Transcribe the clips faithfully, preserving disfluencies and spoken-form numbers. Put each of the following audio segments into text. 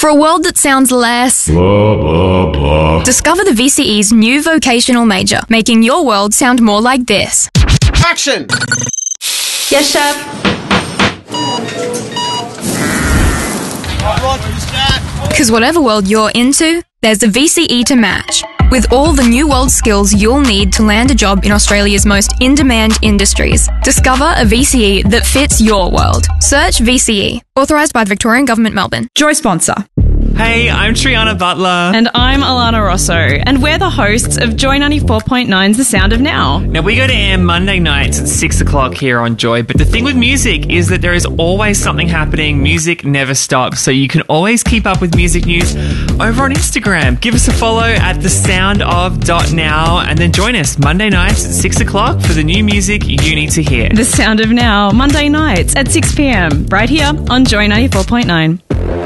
For a world that sounds less blah, blah, blah. Discover the V C E's new vocational major, making your world sound more like this. Action! Yes, chef. Because whatever world you're into, there's a V C E to match. With all the new world skills you'll need to land a job in Australia's most in-demand industries. Discover a V C E that fits your world. Search V C E. Authorised by the Victorian Government, Melbourne. Joy sponsor. Hey, I'm Triana Butler. And I'm Alana Rosso. And we're the hosts of Joy ninety-four point nine's The Sound of Now. Now, we go to air Monday nights at six o'clock here on Joy, but the thing with music is that there is always something happening. Music never stops, so you can always keep up with music news over on Instagram. Give us a follow at the sound of dot now, and then join us Monday nights at six o'clock for the new music you need to hear. The Sound of Now, Monday nights at six p.m, right here on Joy ninety-four point nine.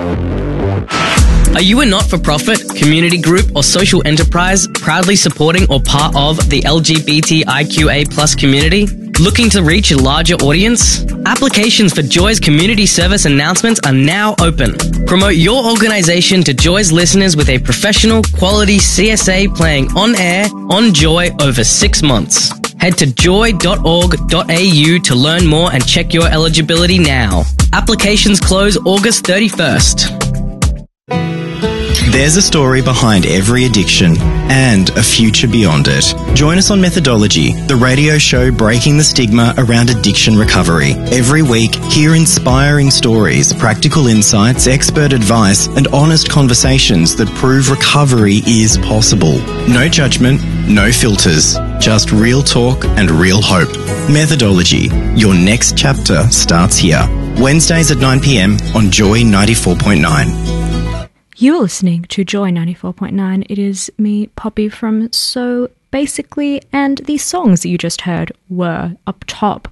Are you a not-for-profit, community group or social enterprise proudly supporting or part of the L G B T I Q A plus community? Looking to reach a larger audience? Applications for Joy's community service announcements are now open. Promote your organisation to Joy's listeners with a professional, quality C S A playing on air, on Joy over six months. Head to joy dot org dot a u to learn more and check your eligibility now. Applications close August thirty-first. There's a story behind every addiction and a future beyond it. Join us on Methodology, the radio show breaking the stigma around addiction recovery. Every week, hear inspiring stories, practical insights, expert advice, and honest conversations that prove recovery is possible. No judgment, no filters, just real talk and real hope. Methodology, your next chapter starts here. Wednesdays at nine p.m. on Joy ninety-four point nine. You're listening to Joy ninety-four point nine. It is me, Poppy, from So Basically, and the songs that you just heard were, up top,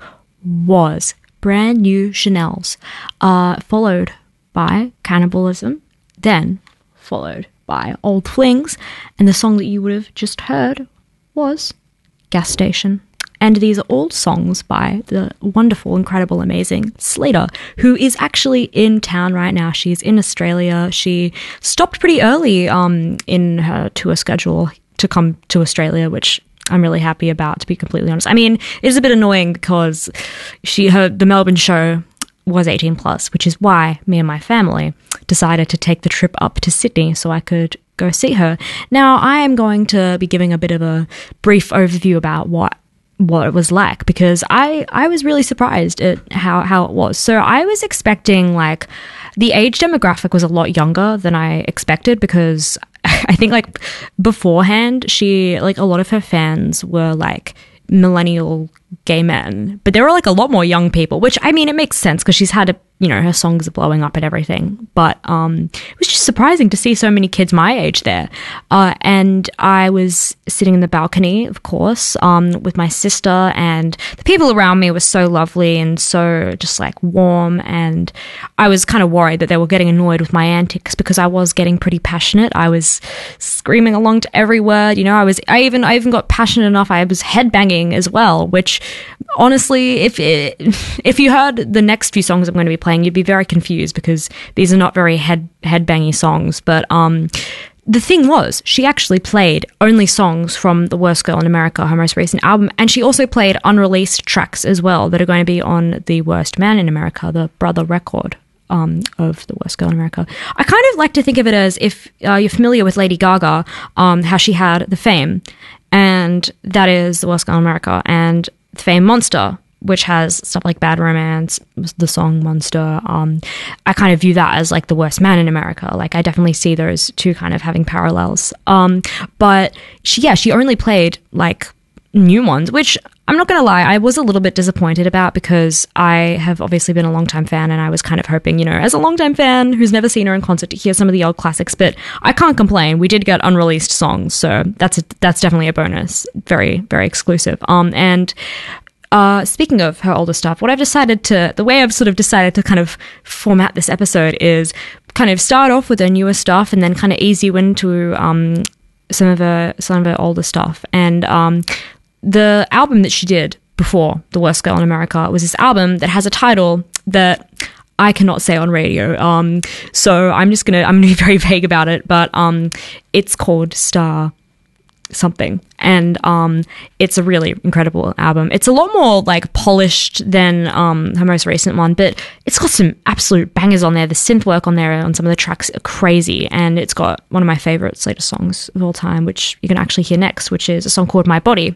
was Brand New Chanel's, uh, followed by Cannibalism, then followed by Old Flings, and the song that you would have just heard was Gas Station. And these are all songs by the wonderful, incredible, amazing Slater, who is actually in town right now. She's in Australia. She stopped pretty early um, in her tour schedule to come to Australia, which I'm really happy about, to be completely honest. I mean, it is a bit annoying because she her the Melbourne show was eighteen plus, which is why me and my family decided to take the trip up to Sydney so I could go see her. Now, I am going to be giving a bit of a brief overview about what what it was like, because I, I was really surprised at how, how it was. So I was expecting, like, the age demographic was a lot younger than I expected, because I think, like, beforehand, she, like, a lot of her fans were, like, millennial gay men, but there were, like, a lot more young people, which, I mean, it makes sense because she's had a, you know, her songs are blowing up and everything, but um, it was just surprising to see so many kids my age there. Uh, and I was sitting in the balcony, of course, um, with my sister, and the people around me were so lovely and so just like warm, and I was kind of worried that they were getting annoyed with my antics because I was getting pretty passionate. I was screaming along to every word, you know, I was, I even, I even got passionate enough, I was headbanging as well, which honestly, if it, if you heard the next few songs I'm going to be playing, you'd be very confused because these are not very head headbangy songs. But um, the thing was, she actually played only songs from The Worst Girl in America, her most recent album, and she also played unreleased tracks as well that are going to be on The Worst Man in America, the brother record um, of The Worst Girl in America. I kind of like to think of it as, if uh, you're familiar with Lady Gaga, um, how she had The Fame, and that is The Worst Girl in America, and The Fame Monster, which has stuff like Bad Romance, the song Monster. Um, I kind of view that as like The Worst Man in America. Like, I definitely see those two kind of having parallels. Um, but she, yeah, she only played like new ones, which I'm not going to lie, I was a little bit disappointed about, because I have obviously been a long-time fan, and I was kind of hoping, you know, as a long-time fan who's never seen her in concert, to hear some of the old classics. But I can't complain. We did get unreleased songs, so that's a, that's definitely a bonus. Very, very exclusive. Um, and Uh, speaking of her older stuff, what I've decided to, the way I've sort of decided to kind of format this episode is kind of start off with her newer stuff and then kind of ease you into um, some of her some of her older stuff. And um, the album that she did before The Worst Girl in America was this album that has a title that I cannot say on radio. Um, so I'm just gonna I'm gonna be very vague about it. But um, it's called Star something, and um, it's a really incredible album. It's a lot more like polished than um her most recent one, but it's got some absolute bangers on there. The synth work on there on some of the tracks are crazy, and it's got one of my favorites latest songs of all time, which you can actually hear next, which is a song called My Body.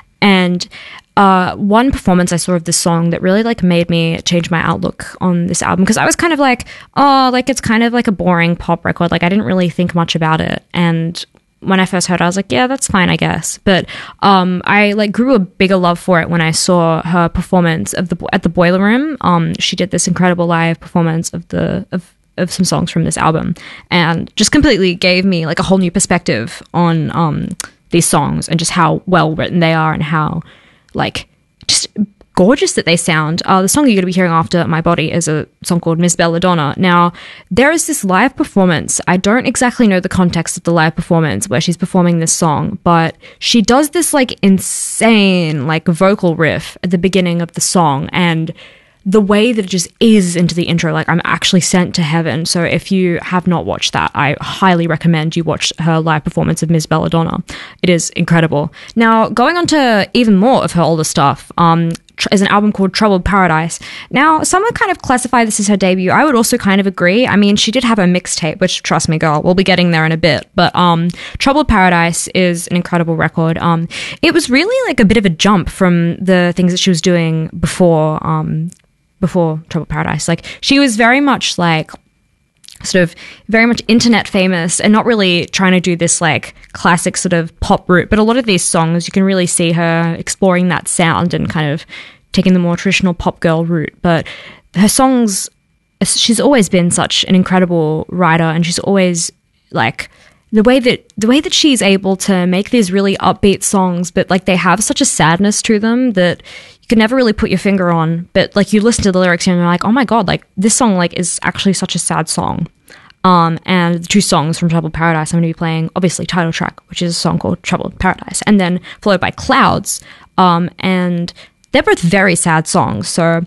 And uh, one performance I saw of this song that really like made me change my outlook on this album, because I was kind of like, oh, like it's kind of like a boring pop record. Like I didn't really think much about it, and when I first heard it, I was like, yeah, that's fine, I guess. But um, I like grew a bigger love for it when I saw her performance of the at the Boiler Room. Um, she did this incredible live performance of the of of some songs from this album, and just completely gave me like a whole new perspective on um these songs and just how well written they are and how like just gorgeous that they sound. Uh, the song you're going to be hearing after My Body is a song called Miss Belladonna. Now, there is this live performance. I don't exactly know the context of the live performance where she's performing this song, but she does this like insane like vocal riff at the beginning of the song, and the way that it just eases into the intro, like I'm actually sent to heaven. So if you have not watched that, I highly recommend you watch her live performance of Miss Belladonna. It is incredible. Now, going on to even more of her older stuff, um, tr- is an album called Troubled Paradise. Now, some would kind of classify this as her debut. I would also kind of agree. I mean, she did have a mixtape, which, trust me, girl, we'll be getting there in a bit. But um, Troubled Paradise is an incredible record. Um, it was really like a bit of a jump from the things that she was doing before, um, before Troubled Paradise. Like, she was very much like sort of very much internet famous and not really trying to do this like classic sort of pop route, but a lot of these songs you can really see her exploring that sound and kind of taking the more traditional pop girl route. But her songs, she's always been such an incredible writer, and she's always like the way that the way that she's able to make these really upbeat songs, but like they have such a sadness to them that you can never really put your finger on. But like you listen to the lyrics and you're like, oh my god, like this song like is actually such a sad song. Um, and the two songs from Troubled Paradise I'm going to be playing, obviously title track, which is a song called Troubled Paradise, and then followed by Clouds. Um, and they're both very sad songs, so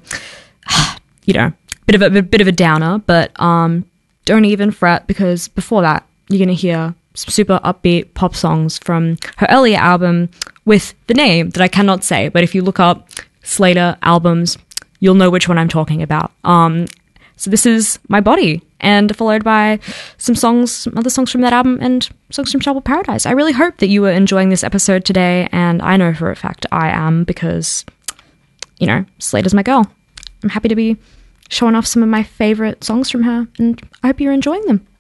you know, bit of a, a bit of a downer. But um, don't even fret, because before that you're going to hear some super upbeat pop songs from her earlier album with the name that I cannot say, but if you look up Slater albums, you'll know which one I'm talking about. Um, so this is My Body, and followed by some songs, some other songs from that album, and songs from Troubled Paradise. I really hope that you were enjoying this episode today, and I know for a fact I am, because, you know, Slater's my girl. I'm happy to be showing off some of my favourite songs from her, and I hope you're enjoying them.